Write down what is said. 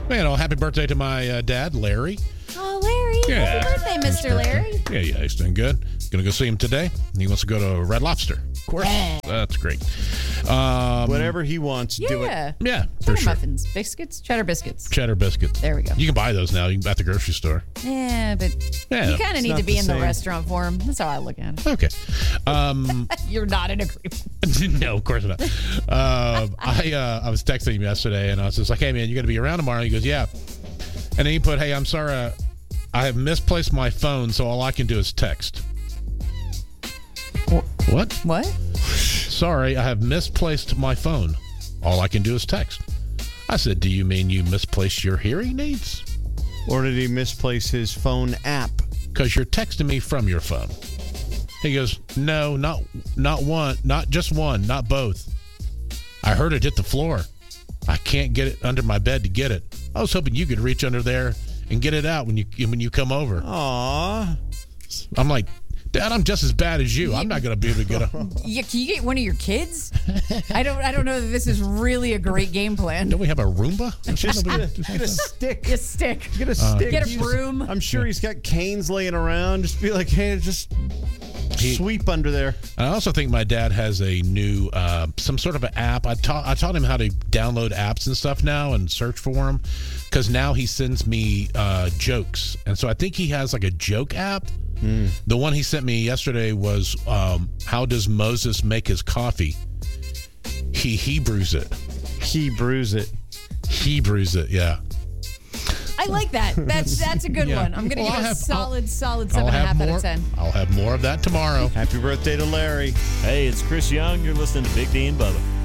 Happy birthday to my dad, Larry. Oh, Larry. Yeah. Happy birthday, Mr. Larry. Yeah, he's doing good. Going to go see him today. He wants to go to Red Lobster. Of course. That's great. Whatever he wants, do it. Yeah, for Cheddar sure. muffins, biscuits, cheddar biscuits. Cheddar biscuits. There we go. You can buy those now at the grocery store. Yeah, but Yeah. you kind of need not to be the in the same. restaurant for them. That's how I look at it. Okay. You're not in agreement. No, of course not. I was texting him yesterday, and I was just like, hey, man, you going to be around tomorrow? He goes, yeah. And then he put, hey, I'm sorry, I have misplaced my phone, so all I can do is text. What? What? Sorry, I have misplaced my phone. All I can do is text. I said, do you mean you misplaced your hearing aids? Or did he misplace his phone app? Because you're texting me from your phone. He goes, no, not one, not just one, not both. I heard it hit the floor. I can't get it under my bed to get it. I was hoping you could reach under there and get it out when you come over. Aw. I'm like, Dad, I'm just as bad as you. I'm not going to be able to get a... Can you get one of your kids? I don't know that this is really a great game plan. Don't we have a Roomba? Just get a stick. A stick. Get a stick. Get a broom. I'm sure he's got canes laying around. Just be like, hey, just sweep under there. I also think my dad has a new, some sort of an app. I taught him how to download apps and stuff now and search for them, because now he sends me jokes. And so I think he has like a joke app. The one he sent me yesterday was, how does Moses make his coffee? He Hebrews it. Hebrews it. Hebrews it, yeah. I like that. That's a good Yeah. one. I'm going to Well, give it a solid I'll 7.5 have out more. of 10. I'll have more of that tomorrow. Happy birthday to Larry. Hey, it's Chris Young. You're listening to Big D and Bubba.